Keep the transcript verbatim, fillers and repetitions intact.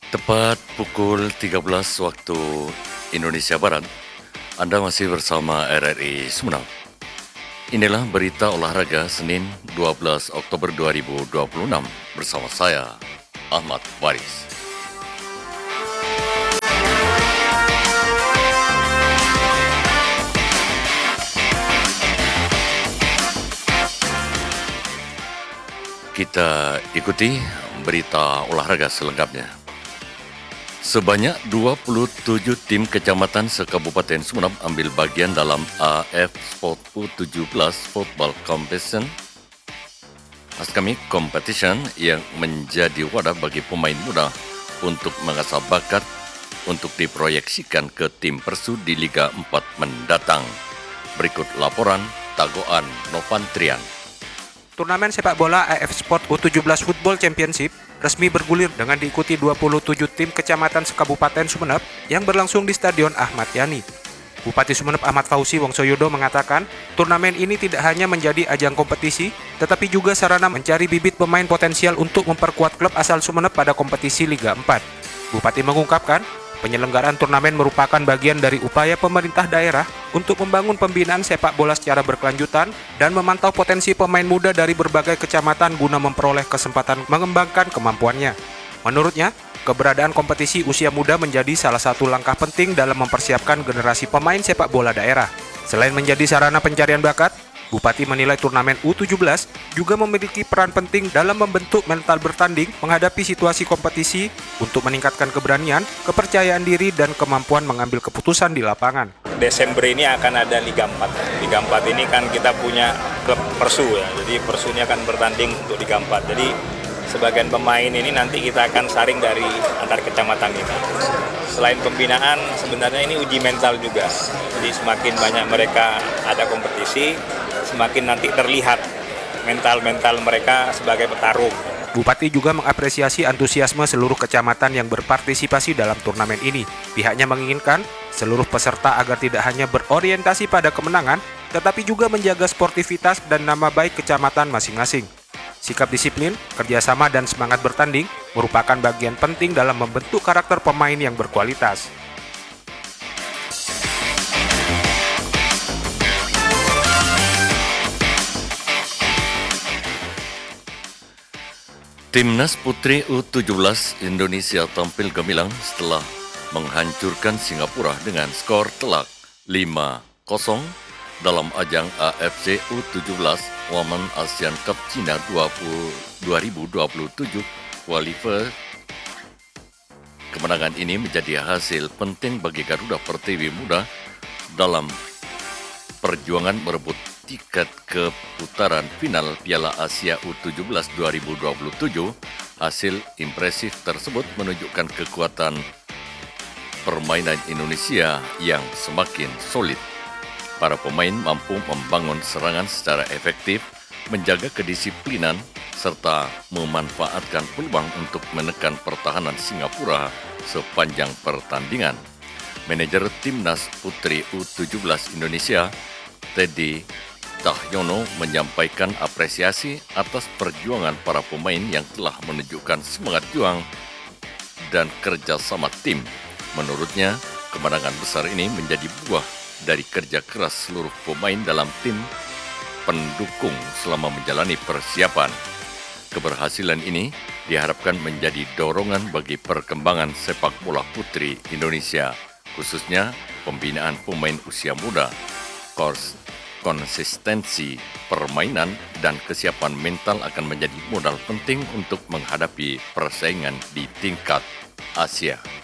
Tepat pukul tiga belas waktu Indonesia Barat, Anda masih bersama R R I Sumeneb. Inilah berita olahraga Senin dua belas Oktober dua ribu dua puluh enam bersama saya, Ahmad Waris. Kita ikuti berita olahraga selengkapnya. Sebanyak dua puluh tujuh tim kecamatan se-Kabupaten Sumeneb ambil bagian dalam A F Sport U tujuh belas Football Competition Askami Competition yang menjadi wadah bagi pemain muda untuk mengasah bakat untuk diproyeksikan ke tim Persu di Liga empat mendatang. Berikut laporan Tagoan Novantrian. Turnamen sepak bola A F Sport U tujuh belas Football Championship resmi bergulir dengan diikuti dua puluh tujuh tim kecamatan se-Kabupaten Sumeneb yang berlangsung di Stadion Ahmad Yani. Bupati Sumeneb Ahmad Fauzi Wongsoyodo mengatakan, turnamen ini tidak hanya menjadi ajang kompetisi, tetapi juga sarana mencari bibit pemain potensial untuk memperkuat klub asal Sumeneb pada kompetisi Liga empat. Bupati mengungkapkan, penyelenggaraan turnamen merupakan bagian dari upaya pemerintah daerah untuk membangun pembinaan sepak bola secara berkelanjutan dan memantau potensi pemain muda dari berbagai kecamatan guna memperoleh kesempatan mengembangkan kemampuannya. Menurutnya, keberadaan kompetisi usia muda menjadi salah satu langkah penting dalam mempersiapkan generasi pemain sepak bola daerah. Selain menjadi sarana pencarian bakat, Bupati menilai turnamen U tujuh belas juga memiliki peran penting dalam membentuk mental bertanding menghadapi situasi kompetisi untuk meningkatkan keberanian, kepercayaan diri, dan kemampuan mengambil keputusan di lapangan. Desember ini akan ada Liga empat. Liga empat ini kan kita punya klub Persu ya, jadi Persu ini akan bertanding untuk Liga empat. Jadi sebagian pemain ini nanti kita akan saring dari antar kecamatan kita. Selain pembinaan, sebenarnya ini uji mental juga. Jadi semakin banyak mereka ada kompetisi, semakin nanti terlihat mental-mental mereka sebagai petarung. Bupati juga mengapresiasi antusiasme seluruh kecamatan yang berpartisipasi dalam turnamen ini. Pihaknya menginginkan seluruh peserta agar tidak hanya berorientasi pada kemenangan, tetapi juga menjaga sportivitas dan nama baik kecamatan masing-masing. Sikap disiplin, kerjasama, dan semangat bertanding merupakan bagian penting dalam membentuk karakter pemain yang berkualitas. Timnas Putri U tujuh belas Indonesia tampil gemilang setelah menghancurkan Singapura dengan skor telak lima kosong dalam ajang A F C U tujuh belas Women Asian Cup China dua ribu dua puluh tujuh Qualifier. Kemenangan ini menjadi hasil penting bagi Garuda Pertiwi Muda dalam perjuangan merebut tiket ke putaran final Piala Asia U tujuh belas dua ribu dua puluh tujuh. Hasil impresif tersebut menunjukkan kekuatan permainan Indonesia yang semakin solid. Para pemain mampu membangun serangan secara efektif, menjaga kedisiplinan, serta memanfaatkan peluang untuk menekan pertahanan Singapura sepanjang pertandingan. Manajer Timnas Putri U tujuh belas Indonesia, Teddy Tahyono, menyampaikan apresiasi atas perjuangan para pemain yang telah menunjukkan semangat juang dan kerjasama tim. Menurutnya, kemenangan besar ini menjadi buah dari kerja keras seluruh pemain dalam tim pendukung selama menjalani persiapan. Keberhasilan ini diharapkan menjadi dorongan bagi perkembangan sepak bola putri Indonesia, khususnya pembinaan pemain usia muda. Kors konsistensi permainan dan kesiapan mental akan menjadi modal penting untuk menghadapi persaingan di tingkat Asia.